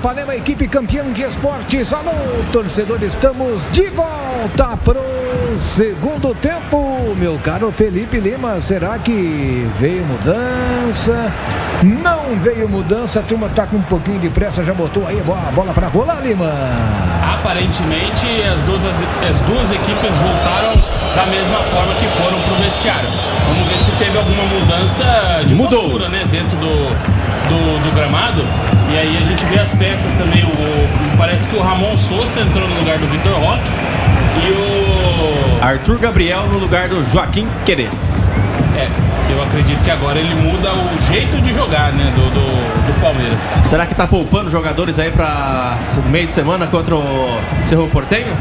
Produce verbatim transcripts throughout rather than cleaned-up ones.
Paranapanema, equipe campeã de esportes. Alô, torcedor, estamos de volta pro segundo tempo. Meu caro Felipe Lima, será que veio mudança? Não veio mudança, a turma tá com um pouquinho de pressa, já botou aí a bola pra rolar, Lima. Aparentemente as duas, as, as duas equipes voltaram da mesma forma que foram pro vestiário. Vamos ver se teve alguma mudança de Mudou. postura, né, dentro do, do, do gramado. E aí a gente vê as peças também. O, o, parece que o Ramon Sousa entrou no lugar do Vitor Roque e o Arthur Gabriel no lugar do Joaquim Querez. É, eu acredito que agora ele muda o jeito de jogar, né, do, do, do Palmeiras. Será que tá poupando jogadores aí para meio de semana contra o Cerro Porteño?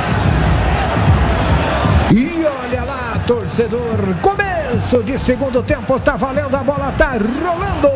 E olha lá, torcedor, começo de segundo tempo, tá valendo, a bola tá rolando.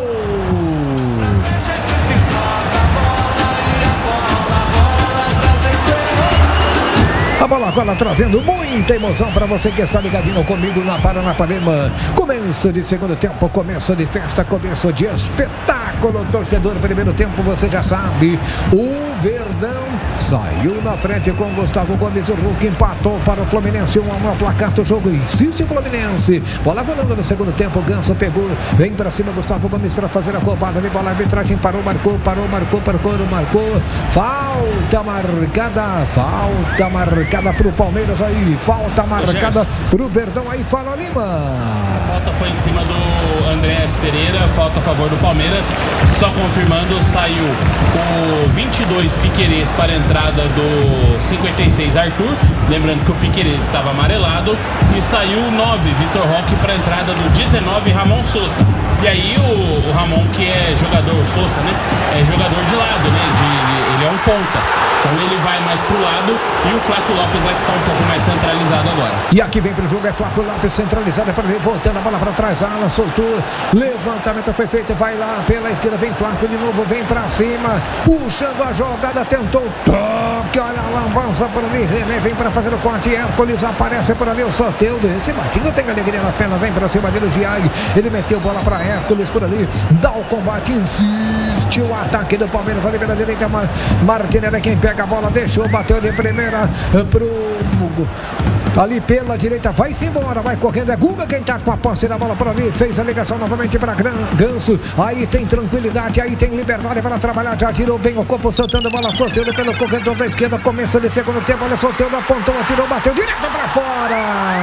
A bola agora trazendo muita emoção para você que está ligadinho comigo na Paranapanema. Começo de segundo tempo, começo de festa, começo de espetáculo. Torcedor, primeiro tempo, você já sabe. O Verdão saiu na frente com Gustavo Gomes. O Hulk empatou para o Fluminense. um a um no placar do jogo. Insiste o Fluminense. Bola rolando no segundo tempo. Ganso pegou. Vem para cima Gustavo Gomes para fazer a combada de bola. A arbitragem parou, marcou, parou, marcou, marcou, marcou. Falta marcada. Falta marcada para o Palmeiras aí. Falta marcada para o Verdão aí. Fala, Lima. A falta foi em cima do Andrés Pereira. Falta a favor do Palmeiras. Só confirmando, saiu o vinte e dois Piquerez para a entrada do cinquenta e seis Arthur. Lembrando que o Piquerez estava amarelado. E saiu o nove Vitor Roque para a entrada do dezenove Ramon Sousa. E aí o, o Ramon, que é jogador, o Sousa, né? É jogador de lado, né? De, de, ele é um ponta. Então ele vai mais pro lado e o Flávio Lopes vai ficar um pouco mais centralizado agora. E aqui vem pro jogo, é Flávio Lopes centralizado, para ele, voltando a bola para trás, a ala soltou, levantamento foi feito, vai lá pela esquerda, vem Flávio de novo, vem para cima, puxando a jogada, tentou toque, olha a lambança por ali, René vem para fazer o corte, Hércules aparece por ali, o Soteldo, esse baixinho tem alegria nas pernas, vem para cima dele o Giag, ele meteu bola para Hércules por ali, dá o combate, insiste o ataque do Palmeiras ali pela direita, Martinelli quem pega a bola, deixou, bateu de primeira pro ali pela direita, vai-se embora, vai correndo, é Guga quem tá com a posse da bola por ali, fez a ligação novamente para Ganso, aí tem tranquilidade, aí tem liberdade para trabalhar, já tirou bem o corpo, soltando a bola, soltando pelo corredor da esquerda, começo de segundo tempo, olha, soltando, apontou, atirou, bateu direto para fora.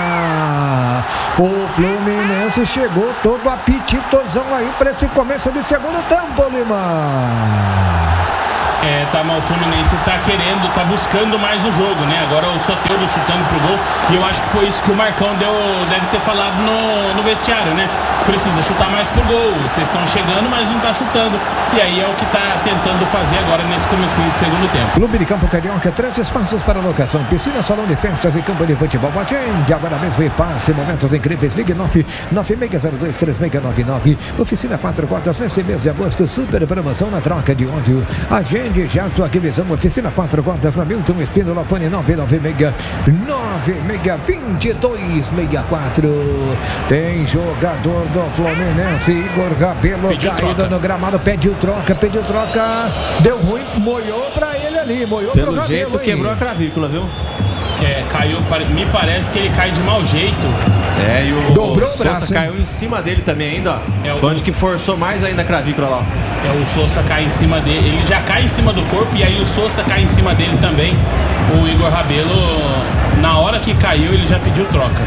O Fluminense chegou todo apetitosão aí para esse começo de segundo tempo, Lima. É, tá, mas o Fluminense tá querendo, tá buscando mais o jogo, né? Agora o Soteldo chutando pro gol. E eu acho que foi isso que o Marcão deu, deve ter falado no, no vestiário, né? Precisa chutar mais pro gol. Vocês estão chegando, mas não tá chutando. E aí é o que tá tentando fazer agora nesse comecinho de segundo tempo. Clube de Campo Carioca, três espaços para locação: piscina, salão de festas e campo de futebol. Atende agora mesmo e passe momentos incríveis. Ligue nove nove seis zero dois três seis nove nove. Oficina quatro portas nesse mês de agosto. Super promoção na troca de óleo. Agende já sua aquisição. Oficina quatro portas na Milton Espíndola. Fone nove nove seis nove seis dois seis quatro. Tem jogador do Fluminense, Igor Rabelo, pediu caído troca no gramado, pediu troca, pediu troca, deu ruim, moiou pra ele ali, moiou pelo pro jeito Rabelo, quebrou hein? a clavícula, viu? É, caiu, me parece que ele cai de mau jeito. É, e o Dobrou o Sousa braço, caiu em cima dele também ainda, ó. É o- Foi onde que forçou mais ainda a clavícula lá, ó. É, o Sousa cai em cima dele. Ele já cai em cima do corpo e aí o Sousa cai em cima dele também. O Igor Rabelo, na hora que caiu, ele já pediu troca.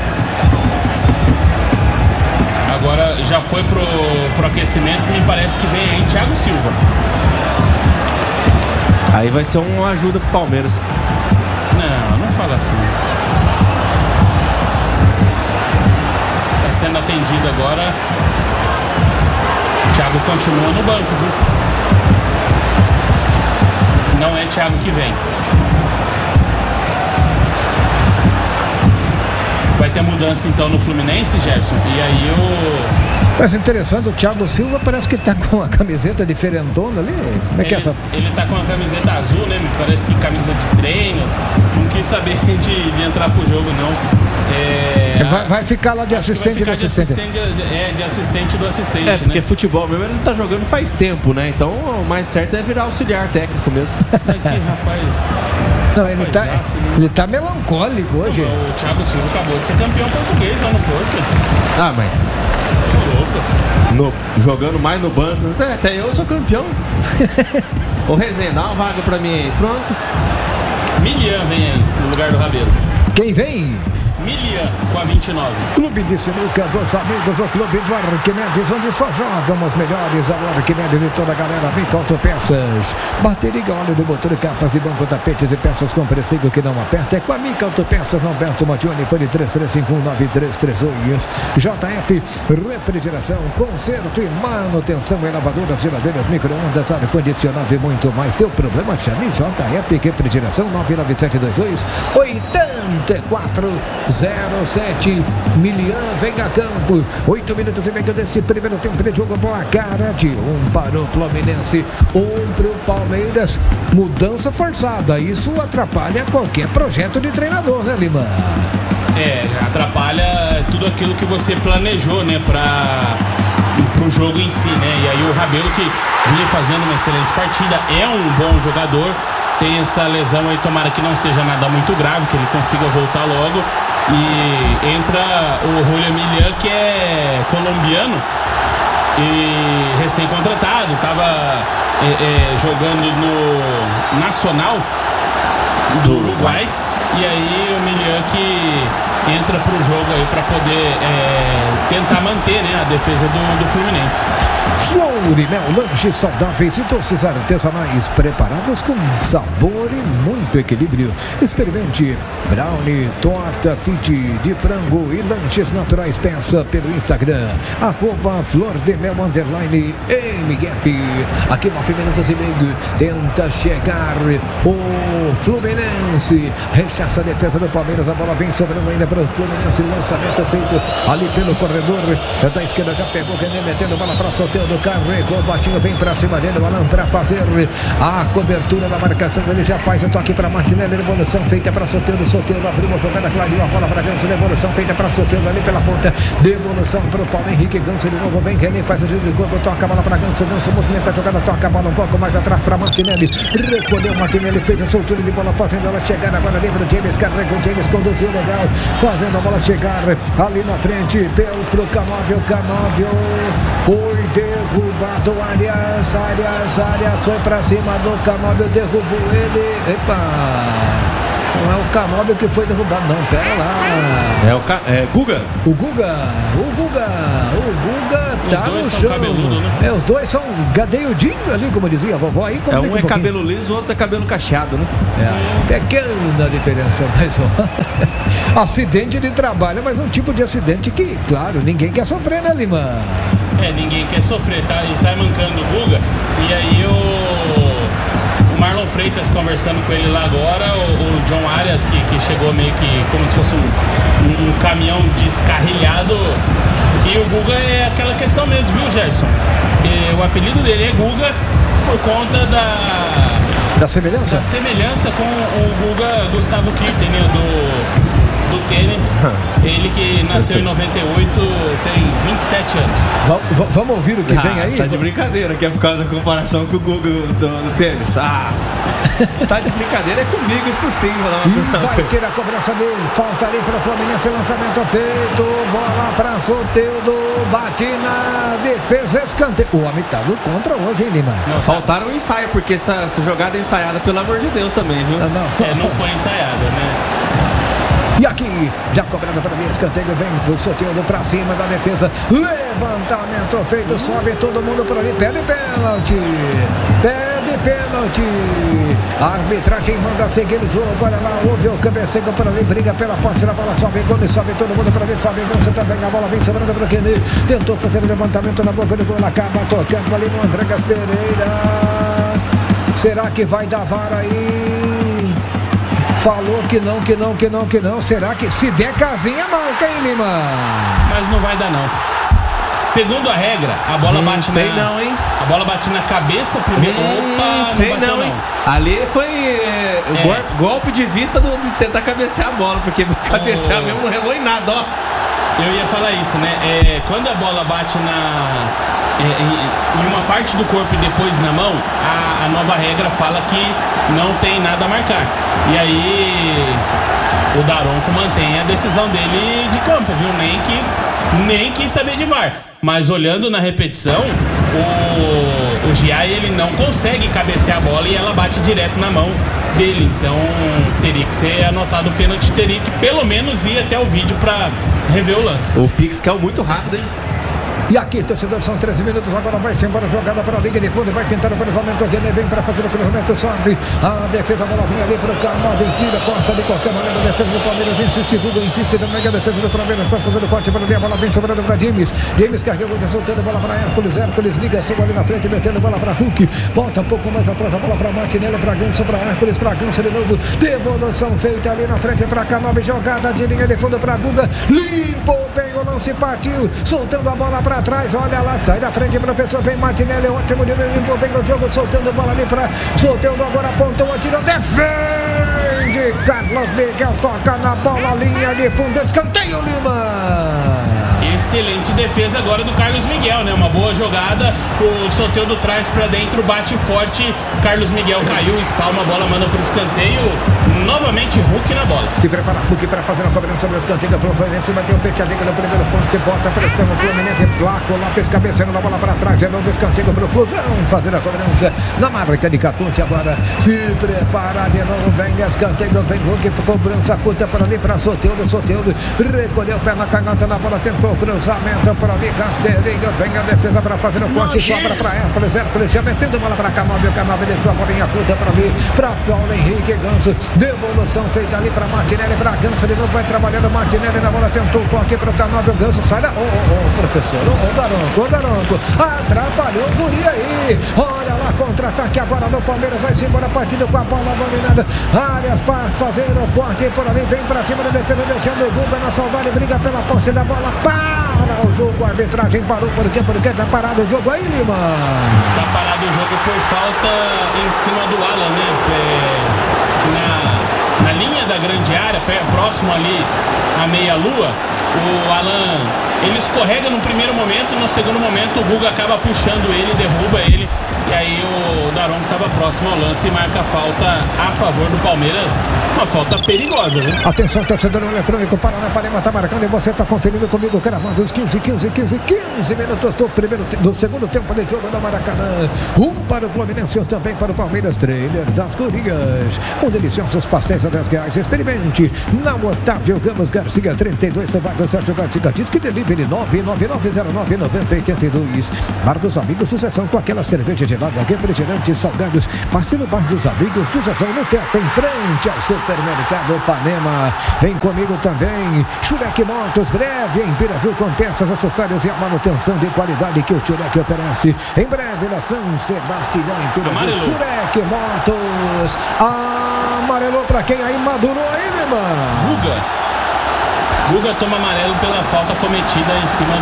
Agora já foi pro, pro aquecimento. Me parece que vem aí Thiago Silva. Aí vai ser uma ajuda pro Palmeiras. Não, não fala assim. Tá sendo atendido agora. Thiago continua no banco, viu? Não é Thiago que vem. Vai ter mudança então no Fluminense, Gerson. E aí o... Mas interessante, o Thiago Silva parece que tá com a camiseta diferentona ali. Como é que ele, é essa? ele tá com a camiseta azul, né? Parece que camisa de treino. Não quis saber de, de entrar pro jogo, não. É... É, vai, vai ficar lá de assistente do assistente. De assistente. É, de assistente do assistente, É, porque né? futebol mesmo ele não tá jogando faz tempo, né? Então o mais certo é virar auxiliar técnico mesmo. Aqui, rapaz. Não, ele tá, Rapaz, né? ele tá melancólico hoje. O Thiago Silva acabou de ser campeão português lá no Porto. Ah, mas Tô louco. no, jogando mais no banco, até, até eu sou campeão. Ô Resenha, dá uma vaga pra mim aí, pronto. Milian vem aí, no lugar do Rabelo. Quem vem? Milian com a vinte e nove. Clube de Sinuca dos Amigos, o Clube do Arquimedes, onde só jogam os melhores. A Arquimedes e toda a galera, Mica Autopeças. Bateria, óleo do motor, capas de banco, tapetes e peças com preciso que não aperta. É com a Mica Autopeças, Alberto Matione, fone três três cinco um nove três três dois. J F, refrigeração, conserto e manutenção, lavadoras, geladeiras, micro-ondas, ar-condicionado e muito mais. Teu problema, chame J F Refrigeração, nove nove sete dois dois oito quatro zero sete. Milian vem a campo. Oito minutos e meio desse primeiro tempo de jogo. Boa cara de um para o Fluminense, um para o Palmeiras. Mudança forçada. Isso atrapalha qualquer projeto de treinador, né, Lima? É, atrapalha tudo aquilo que você planejou, né, para o jogo em si, né? E aí o Rabelo, que vinha fazendo uma excelente partida, é um bom jogador. Tem essa lesão aí, tomara que não seja nada muito grave, que ele consiga voltar logo. E entra o Julio Milian, que é colombiano e recém-contratado, estava é, é, jogando no Nacional do Uruguai. E aí o Milian que entra pro jogo aí para poder é, tentar manter, né, a defesa do, do Fluminense. Florimel, lanches saudáveis e doces artesanais preparados com sabor e muito equilíbrio. Experimente brownie, torta fit de frango e lanches naturais. Peça pelo Instagram, arroba Flor de Mel underline M G F. Aqui nove minutos e meio, tenta chegar o Fluminense. Rechaça a defesa do Palmeiras, a bola vem sobrando ainda para o Fluminense. Lançamento feito ali pelo corredor da esquerda, já pegou René, metendo bola para Soteldo, carregou o Batinho, vem para cima dele, o Alan para fazer a cobertura da marcação. Ele já faz o toque para Martinelli, devolução feita para Soteldo. Soteldo abriu uma jogada, clareou a bola para Ganso, devolução feita para Soteldo ali pela ponta, devolução para o Paulo Henrique. Ganso de novo, vem René, faz o giro de corpo, toca a bola para Ganso. Ganso movimenta a jogada, toca a bola um pouco mais atrás para Martinelli, recolheu Martinelli, fez a soltura de bola, fazendo ela chegar agora ali para o James, carregou o James, conduziu legal, fazendo a bola chegar ali na frente pelo pro Canóbio. Canóbio foi derrubado. Arias, Arias, Arias foi pra cima do Canóbio, derrubou ele. Epa! Não é o Canóbio que foi derrubado, não, pera lá. É o Ca... é, Guga. O Guga, o Guga, o Guga tá no chão. Cabeludo, né? É, os dois são gadeudinho ali, como dizia a vovó. Aí, É, um é um cabelo liso, o outro é cabelo cacheado, né? É, pequena diferença, mas ó. Acidente de trabalho, mas um tipo de acidente que, claro, ninguém quer sofrer, né, Lima? É, ninguém quer sofrer, tá? E sai mancando o Guga. E aí o, o Marlon Freitas conversando com ele lá agora, o, o John Arias, que, que chegou meio que como se fosse um, um, um caminhão descarrilhado. E o Guga é aquela questão mesmo, viu, Gerson? E o apelido dele é Guga por conta da... Da semelhança? Da semelhança com o Guga Gustavo Kirten, né, do, do tênis. Ele que nasceu em noventa e oito, tem vinte e sete anos. V- v- vamos ouvir o que Ah, vem aí? você tá de brincadeira, que é por causa da comparação com o Guga do, do tênis. Ah, você tá de brincadeira, é comigo isso sim. E vai ter a cobrança dele. Falta ali para o Fluminense, lançamento feito. Bola para Soteldo, bate na defesa, escanteio. O homem tá do contra hoje, hein, Lima? Faltaram um ensaio, porque essa, essa jogada é ensaiada, pelo amor de Deus, também, viu? Não, não. É, não foi ensaiada, né? E aqui, já cobrando para mim, escanteio, vem o Soteldo para cima da defesa. Levantamento feito, sobe todo mundo por ali, pede pênalti. Pede pênalti. A arbitragem manda seguir o jogo. Olha lá, houve o cabeceio por ali, briga pela posse da bola, sobe Gomes, sobe todo mundo por ali, sobe Ganso também, a bola vem sobrando para o Kenny. Tentou fazer o levantamento na boca do gol, acaba tocando ali no André Pereira. Será que vai dar vara aí? Falou que não, que não, que não, que não. Será que se der casinha, marca, hein, Lima? Mas não vai dar, não. Segundo a regra, a bola Hum, bate sei na... não, hein? A bola bate na cabeça primeiro. Hum, Opa, sei não bateu, não, hein? Ali foi é, É. gol- golpe de vista do, de tentar cabecear a bola, porque cabecear Oh. mesmo não relou em nada, ó. Eu ia falar isso, né? É, quando a bola bate na, é, em, em uma parte do corpo e depois na mão, a, a nova regra fala que não tem nada a marcar. E aí o Daronco mantém a decisão dele de campo, viu? Nem quis, nem quis saber de V A R. Mas olhando na repetição, o, o Giai, ele não consegue cabecear a bola e ela bate direto na mão dele. Então teria que ser anotado o pênalti, teria que pelo menos ir até o vídeo pra rever o lance. O Pix caiu muito rápido, hein? E aqui, torcedor, são treze minutos, agora vai ser embora a jogada para a linha de fundo, vai pintar o cruzamento, aqui vem para fazer o cruzamento, sobe a defesa, a bola vem ali para o Camargo, tira, corta de qualquer maneira, a defesa do Palmeiras insiste, Guga insiste também, a defesa do Palmeiras para fazer o corte para ali, a bola vem sobrando para James, James carregou, soltando a bola para Hércules, Hércules liga, sobe ali na frente, metendo a bola para Hulk, volta um pouco mais atrás, a bola para Martinelli, para Ganso, para Hércules, para Ganso de novo, devolução feita ali na frente para Camargo, jogada de linha de fundo para Guga, limpou bem o lance, partiu, soltando a bola para trás, olha lá, sai da frente, professor, vem Martinelli, ótimo, limpou bem o jogo, soltando a bola ali para, soltando agora, apontou, atirou, defende, Carlos Miguel toca na bola, linha de fundo, escanteio, Lima. Excelente defesa agora do Carlos Miguel, né? Uma boa jogada, o Soteldo traz pra dentro, bate forte, Carlos Miguel caiu, espalma a bola, manda pro escanteio, novamente Hulk na bola. Se prepara Hulk para fazer a cobrança sobre o escanteio pro Fluminense, vai ter o fechadinho no primeiro ponto, que bota a pressão no Fluminense, Flaco, Lopes cabeceando a bola para trás, de novo escanteio pro Flusão, fazer a cobrança na marca de Catucci agora, se prepara de novo, vem escanteio, vem Hulk, cobrança curta por ali para Soteldo, Soteldo recolheu o pé na canhota na bola, tentou cruzamento por ali, Casteirinho, vem a defesa para fazer o corte, sobra para Hércules, Hércules já metendo bola para Canóbio, o Canóbio deixou a bolinha curta por ali, para Paulo Henrique Ganso, devolução feita ali para Martinelli, para Ganso, de novo vai trabalhando Martinelli na bola, tentou o toque para o Canóbio, Ganso sai da, ô, ô, ô, professor, ô, ô, Daronco, ô, Daronco, atrapalhou o guri aí, olha lá, contra-ataque agora no Palmeiras, vai-se embora, partindo com a bola dominada, Arias para fazer o corte por ali, vem para cima da defesa, deixando o Guga na saudade, briga pela posse da bola, para o jogo, a arbitragem parou, por quê? Porque tá parado o jogo aí, Lima? Tá parado o jogo por falta em cima do Alan, né? É, na, na linha da grande área, próximo ali à meia-lua, o Alan, ele escorrega no primeiro momento, no segundo momento o Guga acaba puxando ele, derruba ele, e aí o Daronco estava próximo ao lance e marca a falta a favor do Palmeiras, uma falta perigosa, viu? Atenção, torcedor eletrônico, Paranapanema tá marcando e você tá conferindo comigo, gravando os quinze, quinze, quinze, quinze minutos do primeiro, do segundo tempo de jogo da Maracanã. Um para o Fluminense, um também para o Palmeiras, trailer das Gurias, com deliciosos pastéis a dez reais, experimente na Otávio Gamos Garcia, trinta e dois, Vago Sérgio Garcia, diz que delivery nove nove nove zero nove nove zero oito dois, Bar dos Amigos, sucessão com aquela cerveja gelada, refrigerantes, salgados, passe no Bar dos Amigos, sucessão no teto, em frente ao supermercado Panema. Vem comigo também, Shurek Motos, breve em Piraju, com peças, acessórios e a manutenção de qualidade que o Shurek oferece. Em breve na São Sebastião, em Piraju, Shurek Motos, amarelou pra quem aí madurou aí, Lima? Guga. Guga toma amarelo pela falta cometida em cima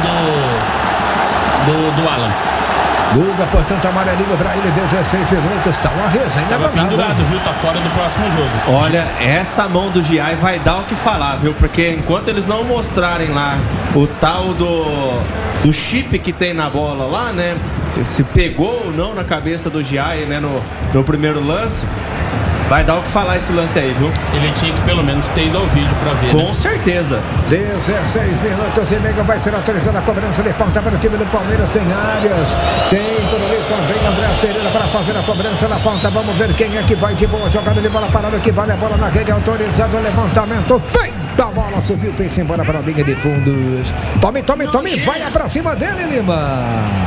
do, do, do Alan. Guga, portanto, amarelinho para ele, dezesseis minutos, tá uma resenha Tava danada, pendurado, viu? Tá fora do próximo jogo. Olha, essa mão do Giai vai dar o que falar, viu? Porque enquanto eles não mostrarem lá o tal do, do chip que tem na bola lá, né? Se pegou ou não na cabeça do Giai, né? No, no primeiro lance, vai dar o que falar esse lance aí, viu? Ele tinha que pelo menos ter ido ao vídeo pra ver, Com né? certeza. dezesseis minutos e meio, vai ser autorizada a cobrança de falta para o time do Palmeiras. Tem Arias, tem por ali também Andrés Pereira para fazer a cobrança na falta. Vamos ver quem é que vai de boa jogada de bola parada, que vale a bola na rede, autorizado o levantamento, feita a bola, subiu, fez embora para a linha de fundos. Tome, tome, tome, vai pra cima dele, Lima.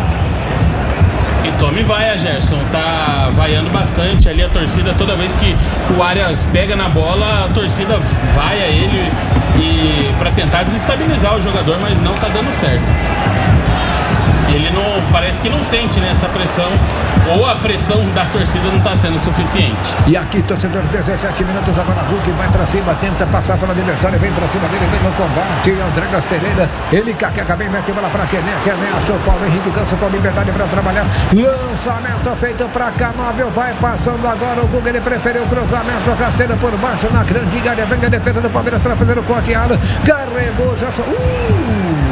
E tome vai, Gerson, tá vaiando bastante ali a torcida, toda vez que o Arias pega na bola, a torcida vai a ele e para tentar desestabilizar o jogador, mas não tá dando certo. E ele não, parece que não sente, né, essa pressão, ou a pressão da torcida não está sendo suficiente. E aqui, torcedor, dezessete minutos, agora Hulk vai pra cima, tenta passar pelo adversário, vem pra cima dele, vem no combate, Andreas Pereira, ele caqueca bem, mete bola pra Kené, Kené achou o Paulo Henrique, cansa com a liberdade pra trabalhar, lançamento feito pra K nove, vai passando agora o Guga, ele preferiu o cruzamento, a rasteira por baixo, na grande área, vem a defesa do Palmeiras pra fazer o corteado, carregou, já só... Uh!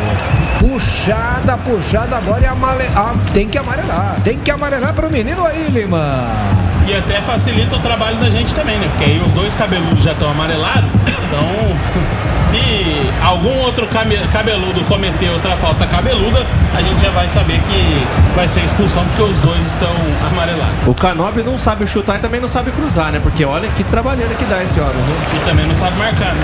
Puxada, puxada agora e amale... ah, tem que amarelar, tem que amarelar pro menino aí, Lima. E até facilita o trabalho da gente também, né? Porque aí os dois cabeludos já estão amarelados. Então, se algum outro cabeludo cometer outra falta cabeluda, a gente já vai saber que vai ser expulsão, porque os dois estão amarelados. O Canobi não sabe chutar e também não sabe cruzar, né? Porque olha que trabalhando que dá esse homem, viu? E também não sabe marcar, né?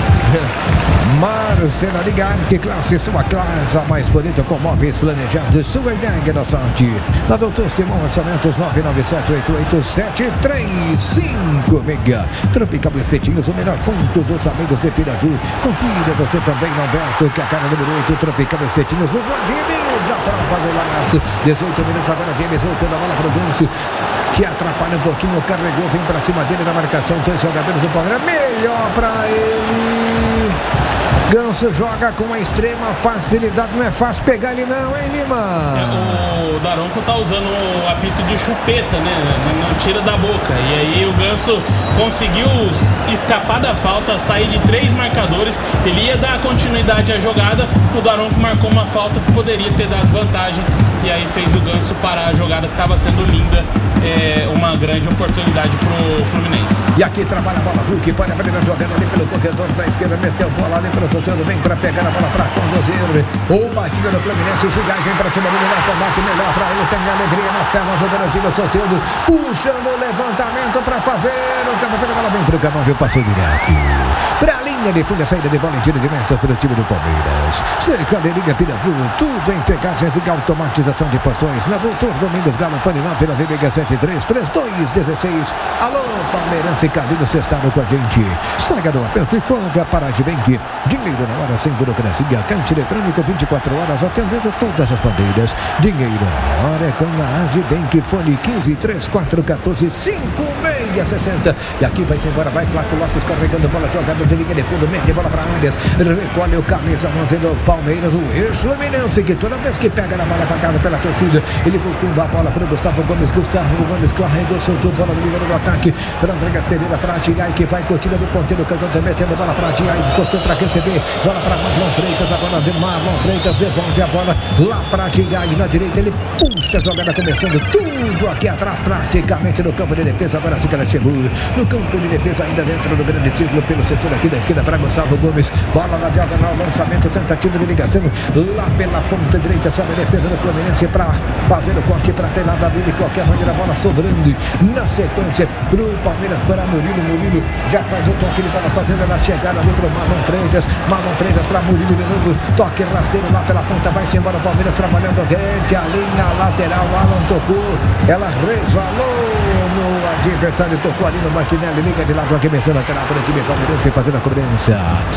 Marcela Ligado, que classe, sua classe, a mais bonita com móveis planejados, sua ideia da sorte. Na doutor Simão Orçamentos nove nove sete oito oito sete três cinco. Mega Tropical Espetinhos, o melhor ponto dos amigos de Piraju. Confira você também, Alberto, que a cara número oito, Tropical Espetinhos, o Vladimir, da prova do laço. dezoito minutos agora, James voltando a bola para o Ganso. Te atrapalha um pouquinho, carregou, vem para cima dele na marcação. Dois jogadores do Palmeiras, melhor para ele. Ganso joga com uma extrema facilidade, não é fácil pegar ele não, hein, Lima? É, o Daronco tá usando o apito de chupeta, né? Não, não tira da boca. E aí o Ganso conseguiu escapar da falta, sair de três marcadores. Ele ia dar continuidade à jogada. O Daronco marcou uma falta que poderia ter dado vantagem. E aí fez o Ganso parar a jogada que estava sendo linda. É uma grande oportunidade pro Fluminense. E aqui trabalha a bola, Hulk, pode abrir a jogada ali pelo corredor da esquerda, meteu bola ali para soltando bem para pegar a bola para conduzir. O batida do Fluminense, o Gigai vem para cima dele, vai combate melhor para ele, tem alegria nas pernas, o Donaldinho soltando, puxando o levantamento para fazer o cabeça da bola, vem pro Canóbio, passou direto para a linha de fundo, a saída de bola em tiro de metas para o time do Palmeiras. Cercadeirinha Piraju, tudo em ferragens e automatização de portões. Na doutor Domingos Galo, Faninal, pela V B H sete três três dois um seis. Alô, Palmeirense, Carlinhos, Sestado com a gente. Saga do aperto e ponga para a Gibank. Dinheiro na hora, sem burocracia. Caixa eletrônico, vinte e quatro horas, atendendo todas as bandeiras. Dinheiro na hora é com a Gibank. Fone quinze, trinta e quatro, quatorze, cinquenta e seis sessenta. E aqui vai-se embora, vai Flaco Lopes carregando bola, jogada de linha de fundo, mete bola para áreas. Recolhe o camisa onze do Palmeiras, o ex-Fluminense, que toda vez que pega na bola pagada pela torcida, ele voltou a bola para o Gustavo Gomes. Gustavo Gomes carregou, soltou bola no nível do ataque para Andreas Pereira, para Gigai, que vai curtida do ponteiro, canto metendo bola para Gigai, encostou para quem você vê, bola para Marlon Freitas, agora de Marlon Freitas, devolve a bola lá para Gigai, na direita ele puxa a jogada, começando tudo aqui atrás, praticamente no campo de defesa, agora sim que ela chegou no campo de defesa, ainda dentro do grande círculo, pelo setor aqui da esquerda para Gustavo Gomes, bola na diagonal, lançamento, tentativa de ligação, lá pela ponta direita, sobe a defesa do Fluminense para fazer o corte para ter nada dele, de qualquer maneira, a bola sobrando na sequência pro Palmeiras, para Murilo. Murilo já faz o toque de bola, fazendo a chegada ali pro Marlon Freitas. Marlon Freitas para Murilo de novo, toque rasteiro lá pela ponta, vai-se embora o Palmeiras trabalhando rente, a linha lateral, Alan tocou, ela resvalou no adversário, tocou ali no Martinelli, liga de lado, aqui, lateral para o time palmeirense fazendo a cobrança.